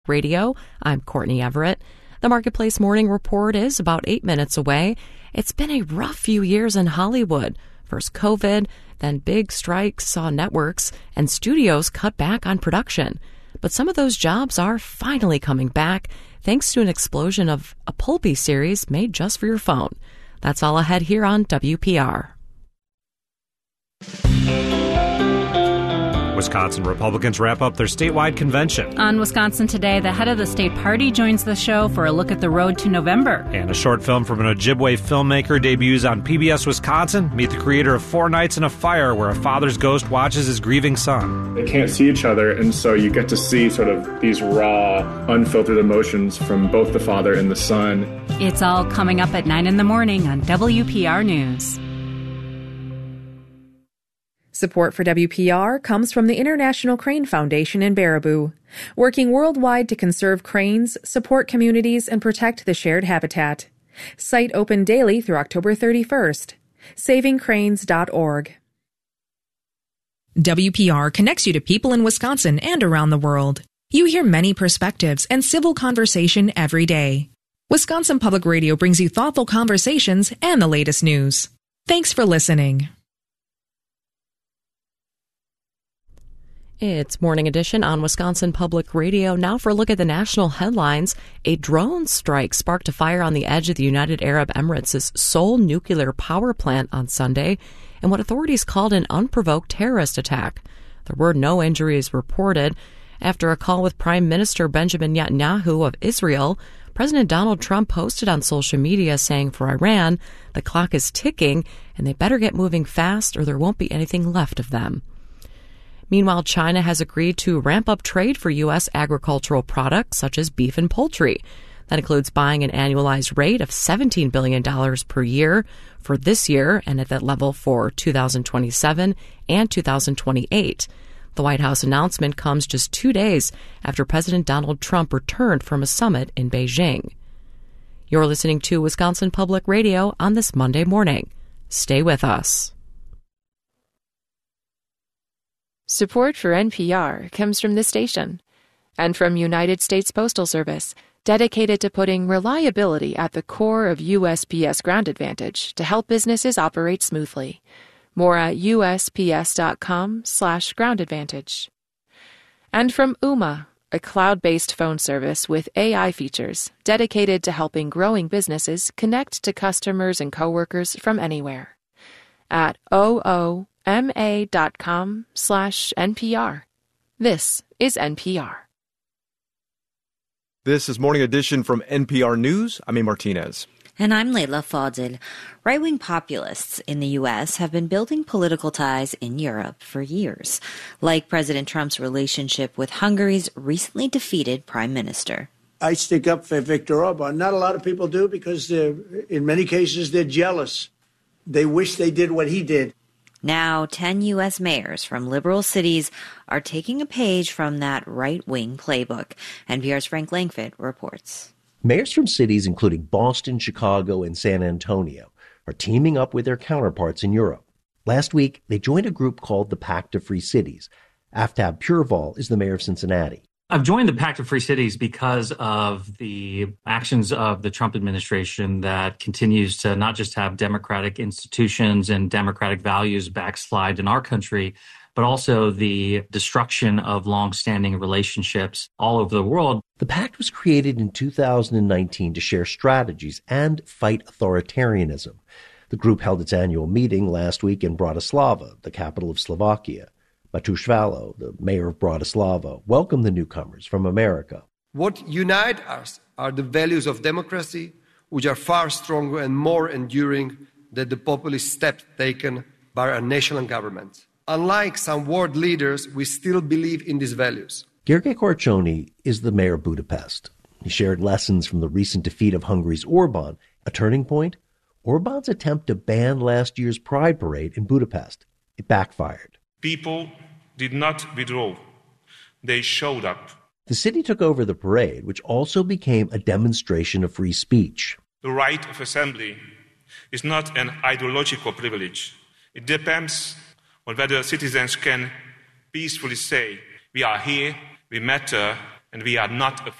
Radio. I'm Courtney Everett. The Marketplace Morning Report is about 8 minutes away. It's been a rough few years in Hollywood. First COVID, then big strikes saw networks and studios cut back on production. But some of those jobs are finally coming back thanks to an explosion of a pulpy series made just for your phone. That's all ahead here on WPR. Wisconsin Republicans wrap up their statewide convention. On Wisconsin Today, the head of the state party joins the show for a look at the road to November. And a short film from an Ojibwe filmmaker debuts on PBS Wisconsin. Meet the creator of Four Nights in a Fire, where a father's ghost watches his grieving son. They can't see each other, and so you get to see sort of these raw, unfiltered emotions from both the father and the son. It's all coming up at 9 in the morning on WPR News. Support for WPR comes from the International Crane Foundation in Baraboo, working worldwide to conserve cranes, support communities, and protect the shared habitat. Site open daily through October 31st. SavingCranes.org. WPR connects you to people in Wisconsin and around the world. You hear many perspectives and civil conversation every day. Wisconsin Public Radio brings you thoughtful conversations and the latest news. Thanks for listening. It's Morning Edition on Wisconsin Public Radio. Now for a look at the national headlines. A drone strike sparked a fire on the edge of the United Arab Emirates' Seoul nuclear power plant on Sunday in what authorities called an unprovoked terrorist attack. There were no injuries reported. After a call with Prime Minister Benjamin Netanyahu of Israel, President Donald Trump posted on social media saying for Iran, the clock is ticking and they better get moving fast or there won't be anything left of them. Meanwhile, China has agreed to ramp up trade for U.S. agricultural products such as beef and poultry. That includes buying an annualized rate of $17 billion per year for this year and at that level for 2027 and 2028. The White House announcement comes just 2 days after President Donald Trump returned from a summit in Beijing. You're listening to Wisconsin Public Radio on this Monday morning. Stay with us. Support for NPR comes from this station and from United States Postal Service, dedicated to putting reliability at the core of USPS Ground Advantage to help businesses operate smoothly. More at USPS.com/Ground Advantage. And from Ooma, a cloud-based phone service with AI features dedicated to helping growing businesses connect to customers and coworkers from anywhere. At OOMA.com/NPR. This is NPR. This is Morning Edition from NPR News. I'm A. Martinez. And I'm Leila Fadil. Right-wing populists in the U.S. have been building political ties in Europe for years, like President Trump's relationship with Hungary's recently defeated prime minister. I stick up for Viktor Orban. Not a lot of people do because in many cases they're jealous. They wish they did what he did. Now, 10 U.S. mayors from liberal cities are taking a page from that right-wing playbook. NPR's Frank Langfitt reports. Mayors from cities including Boston, Chicago, and San Antonio are teaming up with their counterparts in Europe. Last week, they joined a group called the Pact of Free Cities. Aftab Purval is the mayor of Cincinnati. I've joined the Pact of Free Cities because of the actions of the Trump administration that continues to not just have democratic institutions and democratic values backslide in our country, but also the destruction of longstanding relationships all over the world. The pact was created in 2019 to share strategies and fight authoritarianism. The group held its annual meeting last week in Bratislava, the capital of Slovakia. Mateusz Valo, the mayor of Bratislava, welcomed the newcomers from America. What unites us are the values of democracy, which are far stronger and more enduring than the populist steps taken by our national governments. Unlike some world leaders, we still believe in these values. Gergely Korcsony is the mayor of Budapest. He shared lessons from the recent defeat of Hungary's Orban. A turning point? Orban's attempt to ban last year's Pride Parade in Budapest. It backfired. People did not withdraw. They showed up. The city took over the parade, which also became a demonstration of free speech. The right of assembly is not an ideological privilege. It depends on whether citizens can peacefully say, we are here, we matter, and we are not